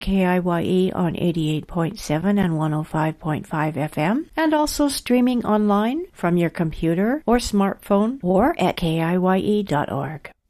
KIYE on 88.7 and 105.5 FM, and also streaming online from your computer or smartphone or at KIYE.org.